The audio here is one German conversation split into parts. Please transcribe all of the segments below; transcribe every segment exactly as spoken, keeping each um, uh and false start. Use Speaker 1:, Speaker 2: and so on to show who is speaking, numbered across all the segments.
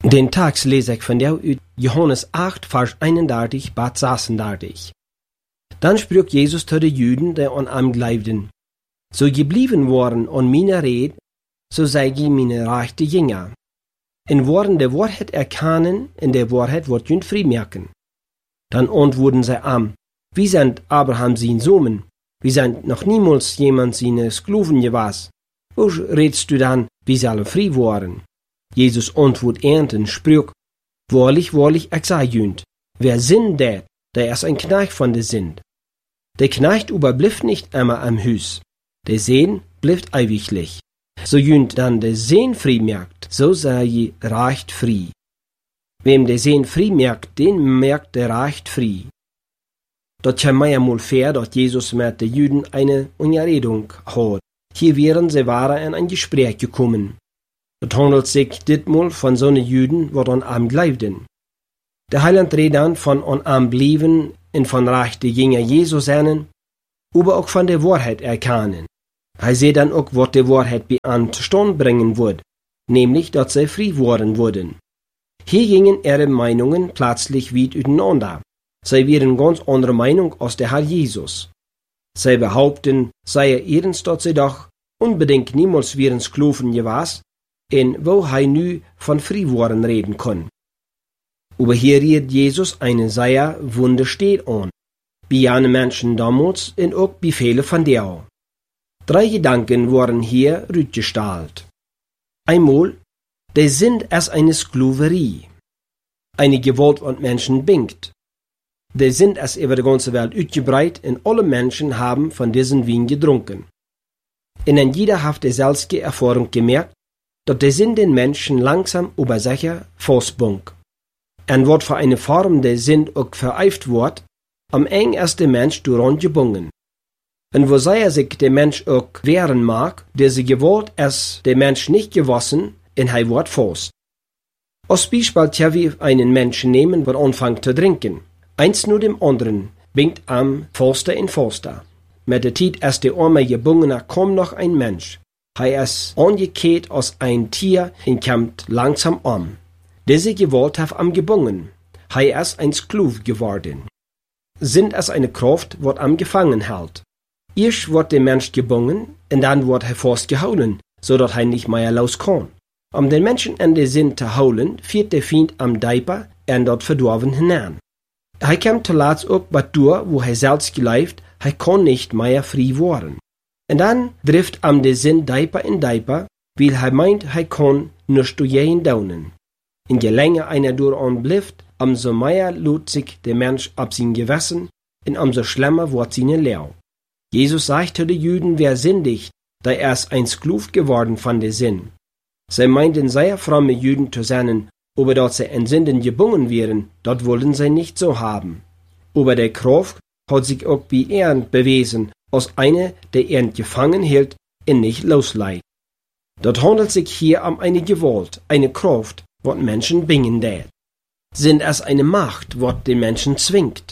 Speaker 1: Den Tags lese ich von der uit Johannes acht, Vers eenendertig bis zesendertig. Dann sprach Jesus zu den Juden, die an ihm glaubten: So geblieben waren an meiner Rede, so sei je meine rechte Jünger. In worden der Wahrheit erkennen, in der Wahrheit wird jünd frei merken. Dann antworten sie am: Wir sind Abraham sein Sohn, wir sind noch niemals jemand seine Sklaven gewesen. Wo redest du dann, wir sollen frei worden? Jesus antwortet ernten, sprach: Wahrlich, wahrlich, ich sage jünd, wer sind der, der ist ein Knecht von der sind. Der Knecht überblieft nicht immer am Hus, der Sehn blieft ewiglich. So jünd dann der Sehn frei merkt, so sei je recht frei. Wem der Sehn frei merkt, den merkt der recht frei. Dort kam mir mal fair, dass Jesus mit den Juden eine Unterredung hat. Hier wären sie waren in ein Gespräch gekommen. Es handelt sich ditmal von so ne Juden, wo an am glaubten. Der Heiland redet dann von an am blieben und von rechte Jünger Jesus sein, aber auch von der Wahrheit erkennen. Er sieht dann auch, was die Wahrheit bei an zustande bringen wird, nämlich, dass sie frei worden wurden. Hier gingen ihre Meinungen plötzlich weit auseinander. Sie wären ganz andere Meinung als der Herr Jesus. Sie behaupten, sei er ernst, dass sie doch unbedingt niemals wären Sklaven gewesen, in wo er nu von frei worden reden kann. Aber hier redet Jesus eine sehr Wunder steht an, bei jenen Menschen damals und auch bei vielen von der. Drei Gedanken wurden hier rückgestellt. Einmal, der sind es eine Sklaverei, eine Gewalt und Menschen bingt. Der sind es über die ganze Welt ausgebreitet und alle Menschen haben von diesem Wein getrunken. Und in jeder hat die selbste Erfahrung gemerkt, dass der Sinn den Menschen langsam über sich festbunk. Und wird für eine Form der Sinn auch vereift wird, am eng ist der Mensch daran gebunden. Und wo sei er sich der Mensch auch wehren mag, diese Gewalt ist der Mensch nicht gewassen, und er wird fast. Als Beispiel tja wir einen Menschen nehmen, der anfängt zu trinken. Eins nur dem anderen, bingt am faster in faster. Mit der Zeit ist der arme Gebungener kaum noch ein Mensch. Er ist angekehrt als ein Tier und kommt langsam an. Diese Gewalt hat am gebungen. Er ist ein Sklav geworden. Sind es eine Kraft, wat am gefangen hält. Erst wird der Mensch gebungen, und dann wird er festgehalten, so dass er nicht mehr los kann. Um den Menschen in den Sinn zu holen, führt der Feind am Deiper und dort verdorben hinein. Er kommt zuletzt auch bei durch, wo er selbst geleift, er kann nicht mehr frei werden. Und dann trifft am der Sinn Deiper in Deiper, weil er meint, er kann nicht durch jeden daunen. Und je länger einer daran bleibt, umso mehr lud sich der Mensch ab sein Gewissen, und umso schlimmer wird seine Lehre. Jesus sagt zu den Juden, wer sündigt, da er ist ein Sklav geworden von der Sinn. Sie meinten sehr fromme Juden zu sein, aber dort sie in Sünden gebungen wären, dort wollten sie nicht so haben. Aber der Kraft hat sich auch bei ihnen bewiesen, als eine, der ihn gefangen hielt und nicht losleiht. Dort handelt sich hier um eine Gewalt, eine Kraft, wat Menschen bingen dät. Sind es eine Macht, wat den Menschen zwingt.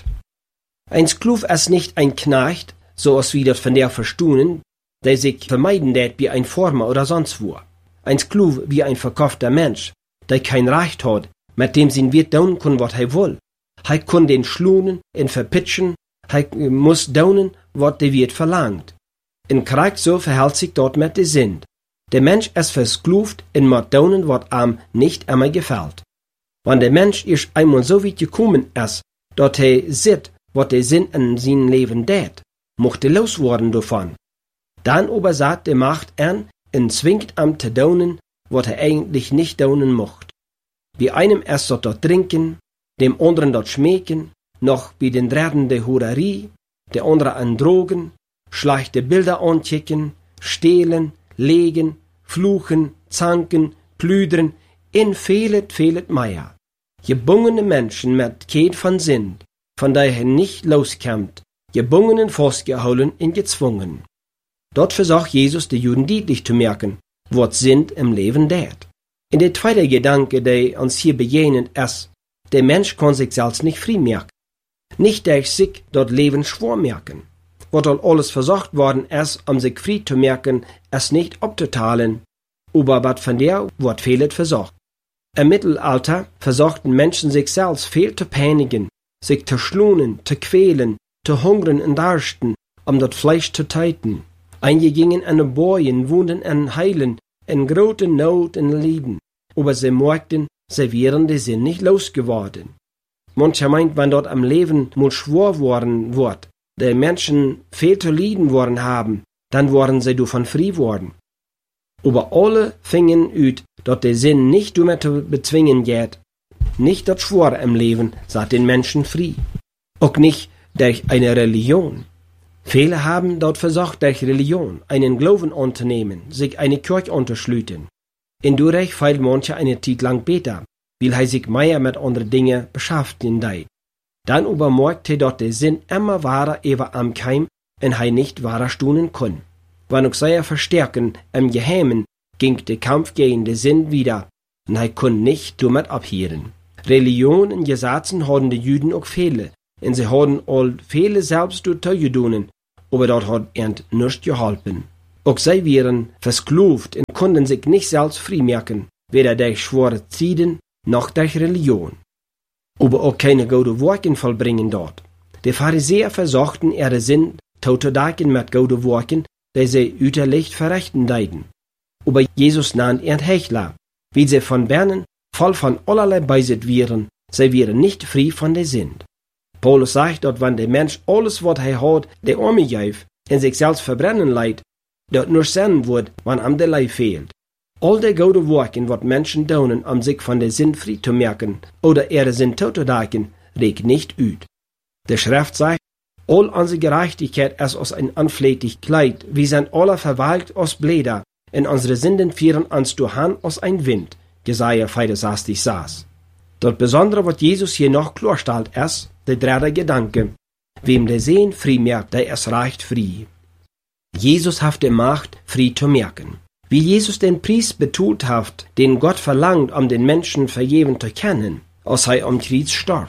Speaker 1: Ein Sklav ist nicht ein Knecht, so als wir das von der verstehen, der sich vermeiden dät wie ein Former oder sonst wo. Ein Sklav wie ein verkaufter Mensch, der kein Recht hat, mit dem sie wird tun kann, wat er will. Er kann den schlunen und verpitschen, er muss tun, wat der wird verlangt. In Krieg so verhält sich dort mit der Sinn. Der Mensch ist versklavt und muss tun, wat ihm nicht immer gefällt. Wenn der Mensch erst einmal so weit gekommen ist, dass er sieht, wat der Sinn in seinem Leben tät, mochte loswerden davon. Dann aber sagt der Macht an und zwingt ihm zu tun, wat er eigentlich nicht tun mocht. Wie einem erst dort trinken, dem anderen dort schmecken, noch bei den Dritten der Hurerie, der andere an Drogen, schlechte Bilder anchecken, stehlen, legen, fluchen, zanken, plüdern, in vielet, vielet mehr. Gebungene Menschen mit Keet von Sinn, von daher nicht loskommt, gebungenen festgehalten und gezwungen. Dort versucht Jesus die Juden deutlich zu merken, was sind im Leben tät. In der zweite Gedanke, der uns hier begegnet, ist, der Mensch kann sich selbst nicht frei merken. Nicht durch sich dort Leben schwor merken. Was alles versucht worden ist, um sich frei zu merken, ist nicht abzuteilen, aber was von der wird fehlet versucht. Im Mittelalter versuchten Menschen sich selbst viel zu peinigen, sich zu schlunen, zu quälen, zu hungern und darsten, um das Fleisch zu töten. Einige gingen an den Bojen, wohnten an Heilen, in großer Not und Leiden, aber sie merkten, sie wären die Sinn nicht losgeworden. Mancher meint, wenn dort am Leben mal schwor worden wird, die Menschen viel zu leiden worden haben, dann waren sie davon frei worden. Aber alle fingen ut, dass der Sinn nicht mehr zu bezwingen geht, nicht das Schwor im Leben, sagt den Menschen frei. Auch nicht durch eine Religion. Viele haben dort versucht, durch Religion einen Glauben anzunehmen, sich eine Kirche unterschlüten. In dadurch feilt manche eine Zeit lang besser, weil er sich mehr mit anderen Dingen beschäftigen deit. Dann übermerkt er dort der Sinn immer wahrer ewer am Keim und er nicht wahrer stunden kann. Wenn auch sehr verstärken im Geheimen ging der Kampf gegen den Sinn wieder und er kann nicht damit abhören. Religion und Gesetzen haben die Juden auch viele, und sie haben all viele selbst durch gedonen, aber dort hat er nicht geholfen. Auch sie wären versklavt und konnten sich nicht selbst frei merken, weder durch schwere Zeiten noch durch Religion. Aber auch keine gute Worken vollbringen dort. Die Pharisäer versuchten ihre Sinn zu decken mit guten Worken, die sie üterlich verrechten deuten. Aber Jesus nannt er Hechler, wie sie von Bernen voll von allerlei Beisit wären, sie wären nicht frei von der Sinn. Paulus sagt dort, wenn der Mensch alles, was er hat, der Arme gibt, in sich selbst verbrennen leidt, dort nur sein wird, wann am der Leib fehlt. All die gute Worken, was Menschen tun, um sich von der Sinn frei zu merken oder ihre Sinn zu decken, regt nicht üt. Der Schrift sagt, all unsere Gerechtigkeit ist aus ein anflätig Kleid, wir sind alle verwalkt aus Bläder, und unsere Sünden führen uns durch Hand aus ein Wind. Jesaja vierundsechzig saß. Das Besondere, was Jesus hier noch klarstellt, ist, der dritte Gedanke. Wem der Sehen frei merkt, der ist recht frei. Jesus hat die Macht, frei zu merken. Wie Jesus den Preis betont hat, den Gott verlangt, um den Menschen vergeben zu können, als er am Kreuz starb.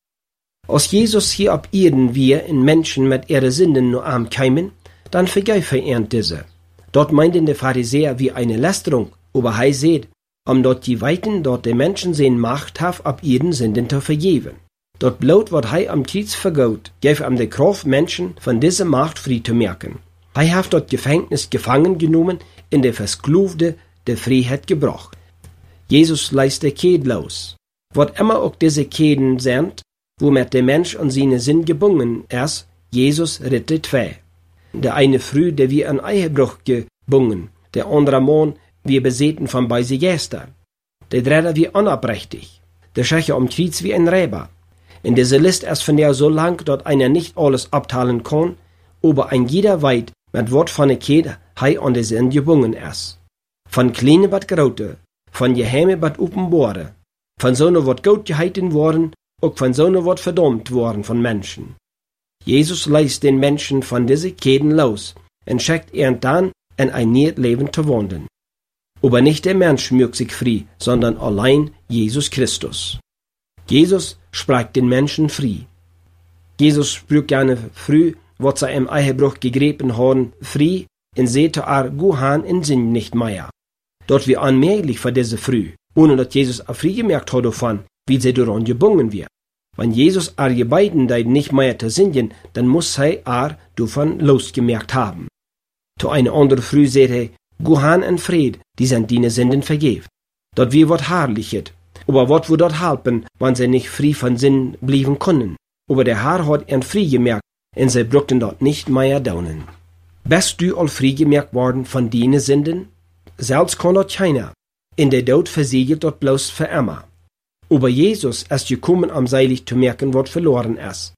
Speaker 1: Als Jesus hier auf Erden wir in Menschen mit ihren Sünden nur am keimen, dann vergib er diese. Dort meinten die Pharisäer wie eine Lästerung, aber er seht, um dort die Weiten, dort die Menschen sehen Macht haben, ab ihren Sünden zu vergeben. Dort Blut, was er am Kreuz vergaut, gäf ihm die Kraft, Menschen von dieser Macht frei zu merken. Er hat dort Gefängnis gefangen genommen, in der Versklavte der Freiheit gebracht. Jesus lässt die Käden los. Was immer auch diese Käden sind, womit der Mensch an seine Sinn gebunden ist, Jesus rettet zwei. Der eine früh, der wie ein Ehebruch gebunden, der andere Mann, wie besäten von beise Gäste. Der dritte wie unabrechtig. Der Schächer am Kreuz wie ein Räber. In dieser Liste ist von der so lang, dass einer nicht alles abteilen kann, aber ein jeder weit, mit Wort von der Käde, hei an der Sinn gebunden ist. Von kleine bat grote, von geheime bat uppenbare, von so ne wat gut geheiten worden, auch von so ne wat verdammt worden von Menschen. Jesus lässt den Menschen von diese Käden los und schickt ihn dann in ein neues Leben zu wandeln. Aber nicht der Mensch mögt sich frei, sondern allein Jesus Christus. Jesus sprach den Menschen frei. Jesus sprach gerne früh, was er im Ehebruch gegriffen haben, frei, und sehte er Guhan in Sinn nicht mehr. Dort wie allmählich für diese früh, ohne dass Jesus er frei gemerkt hat davon, wie sie daran gebunden wird. Wenn Jesus er die beiden da nicht mehr zu singen, dann muss er er davon losgemerkt haben. Zu einer anderen früh seht er, Guhan und Fried, die sind deine Sünden vergebt. Dort wie wat Herrlichet, aber wat wo dort helfen, wenn sie nicht frei von Sinn blieben können. Aber der Herr hat ihn frei gemerkt, und sie brauchten dort nicht mehr daunen. Bist du all frei gemerkt worden von deinen Sünden? Selbst kann dort keiner. In der Tod versiegelt dort bloß für immer. Aber Jesus ist gekommen, um seilig zu merken, was verloren ist.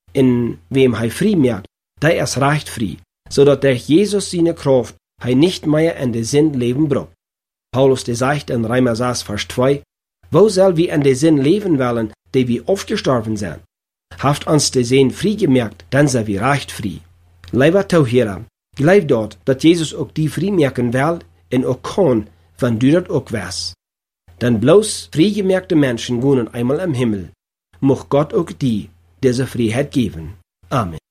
Speaker 1: In wem er frei merkt, der ist recht frei, so dass durch Jesus seine Kraft er nicht mehr in der Sinn leben braucht. Paulus der sagt in Römer sechs, Vers zwei, wo soll wir in der Sinn leben wollen, die wir aufgestorben sind? Haft uns der Sinn frei gemerkt, dann sind wir recht frei. Lieber Zuhörer, glaub dort, dass Jesus auch die frei merken will und auch kann, wenn du das auch wärst. Denn bloß frei gemerkte Menschen wohnen einmal im Himmel. Mocht Gott auch die diese Freiheit geben. Amen.